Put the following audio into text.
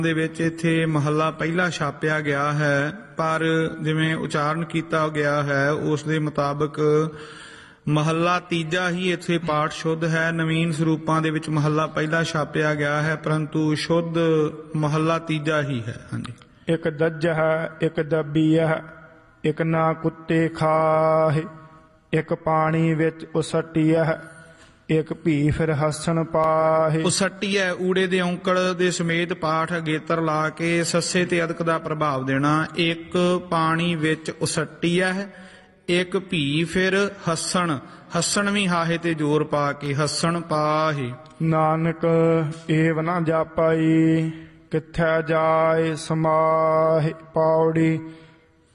ਦੇ ਵਿੱਚ ਇੱਥੇ ਮਹੱਲਾ ਪਹਿਲਾ ਛਾਪਿਆ ਗਿਆ ਹੈ, ਪਰ ਜਿਵੇਂ ਉਚਾਰਨ ਕੀਤਾ ਗਿਆ ਹੈ ਉਸ ਦੇ ਮੁਤਾਬਕ ਮਹੱਲਾ ਤੀਜਾ ਹੀ ਇੱਥੇ ਪਾਠ ਸ਼ੁੱਧ ਹੈ। ਨਵੀਨ ਸਰੂਪਾਂ ਦੇ ਵਿੱਚ ਮਹੱਲਾ ਪਹਿਲਾ ਛਾਪਿਆ ਗਿਆ ਹੈ, ਪਰੰਤੂ ਸ਼ੁੱਧ ਮਹੱਲਾ ਤੀਜਾ ਹੀ ਹੈ। ਹਾਂਜੀ। ਇੱਕ ਦੱਜ ਹੈ, ਇੱਕ ਦੱਬੀ ਹੈ, ਇੱਕ ਨਾ ਕੁੱਤੇ ਖਾਹੇ, ਇੱਕ ਪਾਣੀ ਵਿੱਚ ਉਸੱਟੀ ਹੈ, ਇੱਕ ਭੀ ਫਿਰ ਹੱਸਣ ਪਾਹੇ। ਉਸੱਟੀ ਹੈ ਊੜੇ ਦੇ ਔਂਕੜ ਦੇ ਸਮੇਤ ਪਾਠ ਅਗੇਤਰ ਲਾ ਕੇ ਸੱਸੇ ਤੇ ਅਦਕ ਦਾ ਪ੍ਰਭਾਵ ਦੇਣਾ। ਇੱਕ ਪਾਣੀ ਵਿੱਚ ਉਸੱਟੀ ਹੈ, ਇੱਕ ਭੀ ਫਿਰ ਹੱਸਣ, ਹੱਸਣ ਵੀ ਹਾਹੇ ਤੇ ਜ਼ੋਰ ਪਾ ਕੇ ਹੱਸਣ ਪਾਹੇ। ਨਾਨਕ ਏਵ ਨਾ ਜਾਪਾਈ, ਕਿੱਥੈ ਜਾਏ ਸਮਾਹਿ। ਪੌੜੀ